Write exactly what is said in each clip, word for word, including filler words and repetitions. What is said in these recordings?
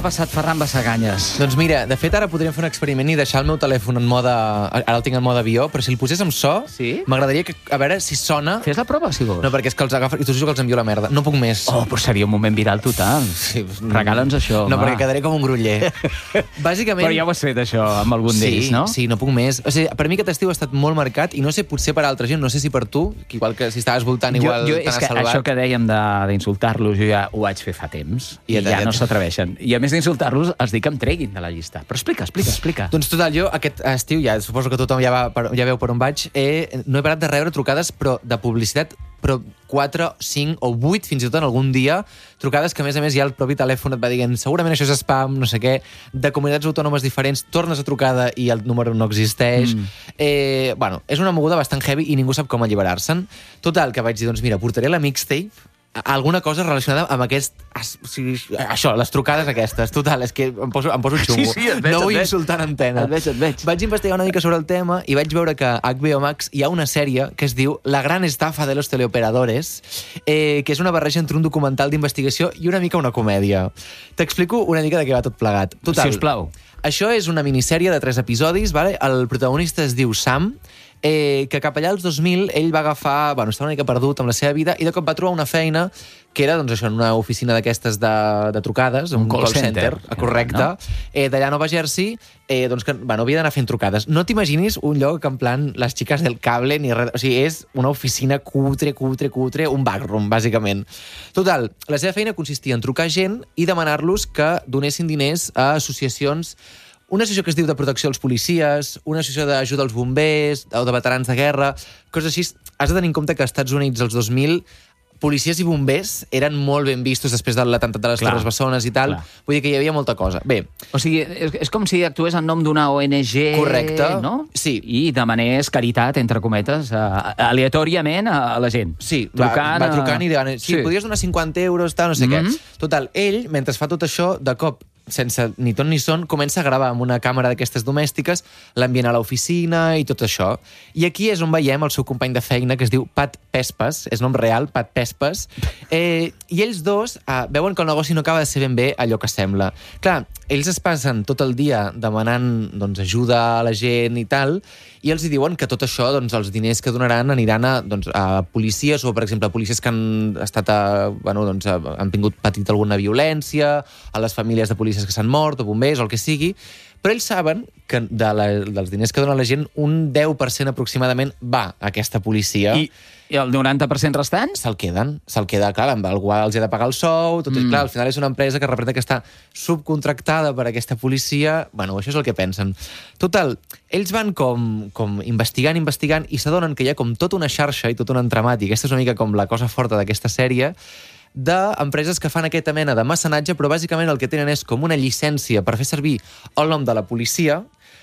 passat Ferran Bassaganyes? Doncs mira, de fet ara podríem fer un experiment i deixar el meu telèfon en mode... Ara el tinc en mode avió, però si el posés amb so, sí? M'agradaria que... A veure si sona... Fes la prova, si vols. No, perquè és que els agafa... I t'ho juro que els envio la merda. No puc més. Oh, però seria un moment viral total. Sí, regala'ns això, No, home. perquè quedaré com un gruller. Bàsicament... Però ja ho has fet, això, amb algun sí, d'ells, no? Sí, no puc més. O sigui, per mi aquest estiu ha estat molt marcat i no sé, potser per altra gent, no sé si per tu, que igual que si estaves voltant igual jo, jo, te és n'has que salvat. això que dèiem d'insultar-los, jo ja ho vaig fer fa temps i, i ja, ja no s'atreveixen. I a més d'insultar-los, els dic que em treguin de la llista. Però explica, explica, explica. Doncs total, jo aquest estiu, ja suposo que tothom ja, va per, ja veu per on vaig, eh, no he parat de rebre trucades però de publicitat, però quatre, cinc o vuit, fins i tot en algun dia, trucades que, a més a més, ja el propi telèfon et va dient segurament això és spam, no sé què, de comunitats autònomes diferents, tornes a trucada i el número no existeix. Mm. Eh, bueno, és una moguda bastant heavy i ningú sap com alliberar-se'n. Total, que vaig dir, doncs mira, portaré la mixtape, alguna cosa relacionada amb aquest... O sigui, això, les trucades aquestes. Total, és que em poso, em poso xungo. Sí, sí, et veig, no vull et veig. insultar en antena. Et veig, et veig. Vaig investigar una mica sobre el tema i vaig veure que a H B O Max hi ha una sèrie que es diu La gran estafa de los teleoperadores, eh, que és una barreja entre un documental d'investigació i una mica una comèdia. T'explico una mica de què va tot plegat. Total, Sisplau. Això és una minissèrie de tres episodis, vale? El protagonista es diu Sam, eh, que cap allà als dos mil ell va agafar... Bueno, estava una mica perdut amb la seva vida i de cop va trobar una feina que era, doncs, això, en una oficina d'aquestes de, de trucades, un, un call, call center, center correcte, no? eh, d'allà a Nova Jersey, eh, doncs que, bueno, havia d'anar fent trucades. No t'imaginis un lloc que en plan les xiques del cable ni res... O sigui, és una oficina cutre, cutre, cutre, un backroom, bàsicament. Total, la seva feina consistia en trucar gent i demanar-los que donessin diners a associacions, una associació que es diu de protecció als policies, una associació d'ajuda als bombers o de veterans de guerra, coses així. Has de tenir en compte que als Estats Units, als dos mil, policies i bombers eren molt ben vistos després de l'atemptat de les Torres Bessones i tal. Clar. Vull dir que hi havia molta cosa. Bé. O sigui, és, és com si actués en nom d'una O N G... Correcte. No? Sí. I demanés caritat, entre cometes, a, aleatòriament a, a la gent. Sí, trucant, va, va trucant i dient, sí, sí, podries donar cinquanta euros, tal, no sé mm-hmm. què. Total, ell, mentre fa tot això, de cop, sense ni ton ni son, comença a gravar amb una càmera d'aquestes domèstiques l'ambient a l'oficina i tot això. I aquí és on veiem el seu company de feina, que es diu Pat Pespes, és nom real, Pat Pespes, eh, i ells dos eh, veuen que el negoci no acaba de ser ben bé allò que sembla. Clar, ells es passen tot el dia demanant, doncs, ajuda a la gent i tal, i els hi diuen que tot això, doncs, els diners que donaran aniran a, doncs, a policies o, per exemple, a policies que han estat a, bueno, doncs, a, han tingut patit alguna violència, a les famílies de policies que s'han mort, o bombers, o el que sigui, però ells saben que de la, dels diners que dona la gent, un deu per cent aproximadament va a aquesta policia. I, i el noranta per cent restant? Se'l queden. Se'l queda, clar, amb algú els ha de pagar el sou, tot mm. és clar, al final és una empresa que representa que està subcontractada per aquesta policia. Bueno, això és el que pensen. Total, ells van com, com investigant, investigant, i s'adonen que hi ha com tota una xarxa i tot un entramat, i aquesta és una mica com la cosa forta d'aquesta sèrie, d'empreses que fan aquesta mena de mecenatge, però bàsicament el que tenen és com una llicència per fer servir el nom de la policia.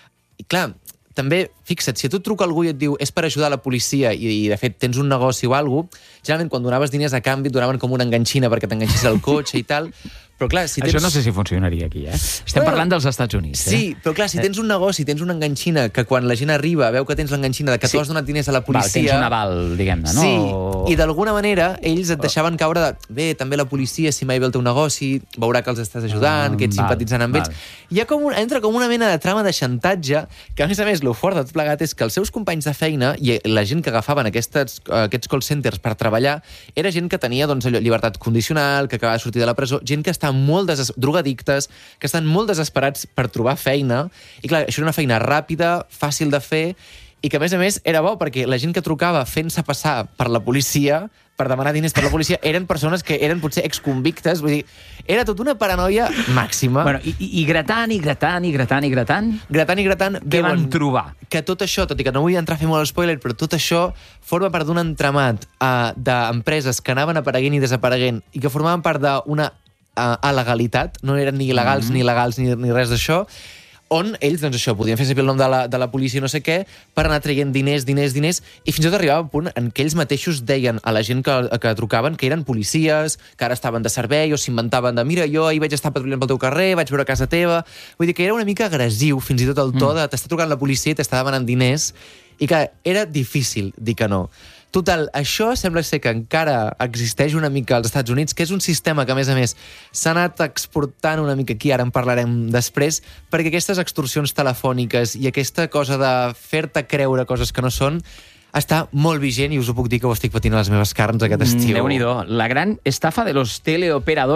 I clar, també, fixa't, si a tu et truca algú i et diu és per ajudar la policia i, i de fet tens un negoci o alguna cosa, generalment quan donaves diners a canvi et donaven com una enganxina perquè t'enganxis al cotxe i tal. Però clar, si tens... Això no sé si funcionaria aquí, eh? Estem bueno, parlant dels Estats Units, eh? Sí, però clar, si tens un negoci, tens una enganxina, que quan la gent arriba veu que tens l'enganxina de que sí. tu has donat diners a la policia... Val, tens un aval, diguem-ne, no? Sí, i d'alguna manera ells et deixaven caure de... Bé, també la policia, si mai ve el teu negoci, veurà que els estàs ajudant, que ets val, simpatitzant amb val. ells. Hi ha com un, entra com una mena de trama de xantatge, que a més a més, lo fort de tot plegat és que els seus companys de feina i la gent que agafaven aquestes, aquests call centers per treballar era gent que tenia, doncs, allò, llibertat condicional, que acabava de sortir de la presó, gent que està molt des drogadictes, que estan molt desesperats per trobar feina, i clar, això era una feina ràpida, fàcil de fer, i que a més a més era bo, perquè la gent que trucava fent-se passar per la policia, per demanar diners per la policia, eren persones que eren potser exconvictes, vull dir, era tota una paranoia màxima. Bueno, i, i gratant, i gratant, i gratant, i gratant... Gratant i gratant... Què van trobar? Que tot això, tot i que no vull entrar a fer molt spoiler, però tot això forma part d'un entramat uh, d'empreses que anaven apareguent i desapareguent i que formaven part d'una a, a legalitat, no eren ni il·legals mm-hmm. ni legals ni, ni res d'això, on ells, doncs això, podien fer servir el nom de la, de la policia no sé què, per anar traient diners, diners, diners, i fins i tot arribava a un punt en què ells mateixos deien a la gent que, que trucaven que eren policies, que ara estaven de servei, o s'inventaven de, mira, jo ahir vaig estar patrullant pel teu carrer, vaig veure a casa teva... Vull dir que era una mica agressiu, fins i tot el to mm. de t'està trucant la policia i t'està demanant diners, i que era difícil dir que no. Total, això sembla ser que encara existeix una mica als Estats Units, que és un sistema que, a més a més, s'ha anat exportant una mica aquí, ara en parlarem després, perquè aquestes extorsions telefòniques i aquesta cosa de fer-te creure coses que no són, està molt vigent i us ho puc dir que ho estic patint a les meves carns aquest estiu. Déu-n'hi-do. La gran estafa de los teleoperadores.